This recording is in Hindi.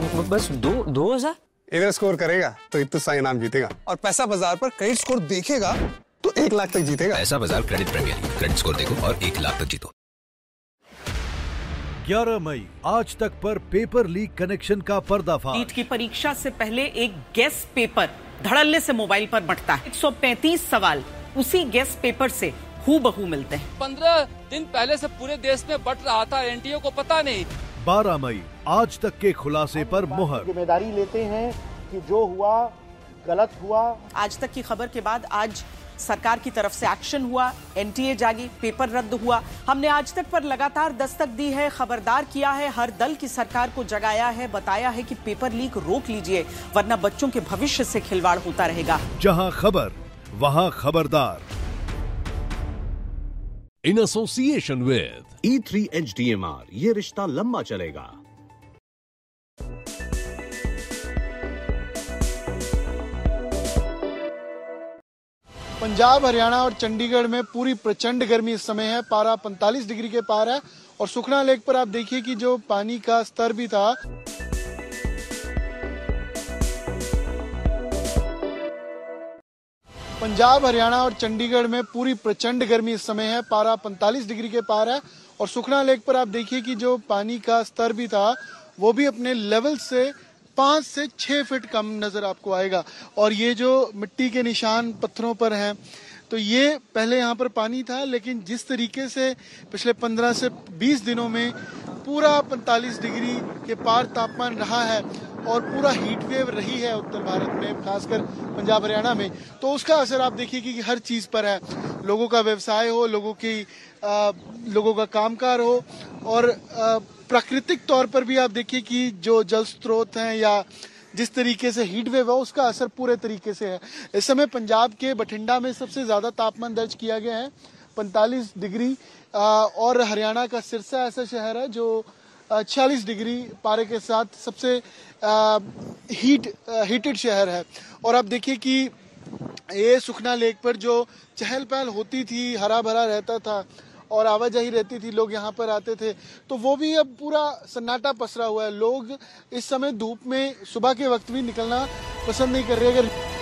बस 2,000? इधर स्कोर करेगा तो इतना सा इनाम जीतेगा, और पैसा बाजार पर क्रेडिट स्कोर देखेगा तो 1 लाख तक जीतेगा। पैसा बाजार क्रेडिट प्रीमियर, क्रेडिट स्कोर देखो और 1 लाख तक जीतो। 11 मई आज तक पर पेपर लीक कनेक्शन का पर्दाफाश। नीट की परीक्षा से पहले एक गेस्ट पेपर धड़ल्ले से मोबाइल पर बंटता है। 135 सवाल उसी गेस्ट पेपर से हूबहू मिलते हैं। 15 दिन पहले से पूरे देश में बंट रहा था, एनटीए को पता नहीं। 12 मई आज तक के खुलासे पर मुहर। जिम्मेदारी लेते हैं कि जो हुआ गलत हुआ। आज तक की खबर के बाद आज सरकार की तरफ से एक्शन हुआ, एनटीए जागी, पेपर रद्द हुआ। हमने आज तक पर लगातार दस्तक दी है, खबरदार किया है, हर दल की सरकार को जगाया है, बताया है कि पेपर लीक रोक लीजिए वरना बच्चों के भविष्य से खिलवाड़ होता रहेगा। जहां खबर वहां खबरदार। In association with E3 HDMR, ये रिश्ता लंबा चलेगा। पंजाब, हरियाणा और चंडीगढ़ में पूरी प्रचंड गर्मी इस समय है। पारा 45 डिग्री के पार है और सुखना लेक पर आप देखिए कि जो पानी का स्तर भी था पंजाब, हरियाणा और चंडीगढ़ में पूरी प्रचंड गर्मी इस समय है। पारा 45 डिग्री के पार है और सुखना लेक पर आप देखिए कि जो पानी का स्तर भी था वो भी अपने लेवल से 5 से 6 फीट कम नजर आपको आएगा। और ये जो मिट्टी के निशान पत्थरों पर हैं, तो ये पहले यहाँ पर पानी था, लेकिन जिस तरीके से पिछले 15 से 20 दिनों में पूरा 45 डिग्री के पार तापमान रहा है और पूरा हीट वेव रही है उत्तर भारत में, खासकर पंजाब हरियाणा में, तो उसका असर आप देखिए कि हर चीज पर है। लोगों का व्यवसाय हो, लोगों का कामकाज हो, और प्राकृतिक तौर पर भी आप देखिए कि जो जल स्रोत हैं या जिस तरीके से हीट वेव है उसका असर पूरे तरीके से है। इस समय पंजाब के बठिंडा में सबसे ज्यादा तापमान दर्ज किया गया है 45 डिग्री, और हरियाणा का सिरसा ऐसा शहर है जो 46 डिग्री पारे के साथ सबसे हीटेड शहर है। और आप देखिए कि ये सुखना लेक पर जो चहल पहल होती थी, हरा भरा रहता था और आवाजाही रहती थी, लोग यहाँ पर आते थे, तो वो भी अब पूरा सन्नाटा पसरा हुआ है। लोग इस समय धूप में सुबह के वक्त भी निकलना पसंद नहीं कर रहे। अगर